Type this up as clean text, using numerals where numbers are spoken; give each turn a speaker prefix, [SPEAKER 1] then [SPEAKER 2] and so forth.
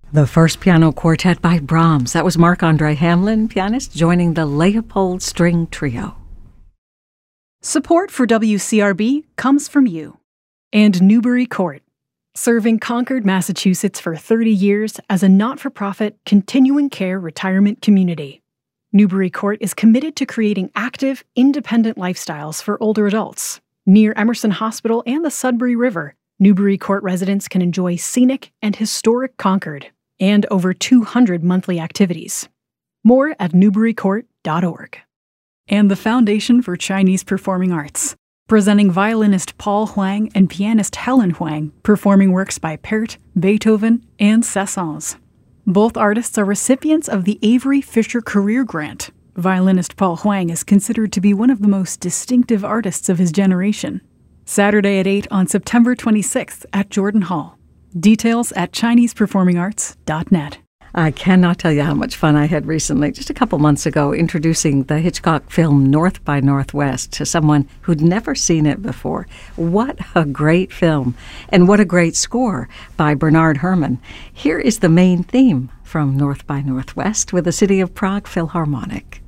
[SPEAKER 1] The first piano quartet by Brahms. That was Marc-Andre Hamelin, pianist, joining the Leopold String Trio.
[SPEAKER 2] Support for WCRB comes from you and Newbury Court, serving Concord, Massachusetts for 30 years as a not-for-profit continuing care retirement community. Newbury Court is committed to creating active, independent lifestyles for older adults. Near Emerson Hospital and the Sudbury River, Newbury Court residents can enjoy scenic and historic Concord and over 200 monthly activities. More at newburycourt.org. And the Foundation for Chinese Performing Arts, presenting violinist Paul Huang and pianist Helen Huang, performing works by Pärt, Beethoven, and Saint-Saëns. Both artists are recipients of the Avery Fisher Career Grant. Violinist Paul Huang is considered to be one of the most distinctive artists of his generation. Saturday at 8 on September 26th at Jordan Hall. Details at ChinesePerformingArts.net.
[SPEAKER 1] I cannot tell you how much fun I had recently, just a couple months ago, introducing the Hitchcock film North by Northwest to someone who'd never seen it before. What a great film, and what a great score by Bernard Herrmann. Here is the main theme from North by Northwest with the City of Prague Philharmonic.